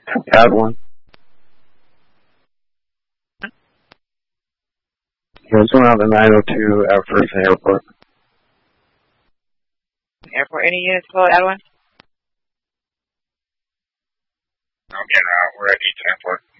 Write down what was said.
Add one. Yeah, it's going out the 902 at First Airport. Airport, any units code, add one? Okay, we're at Eaton Airport.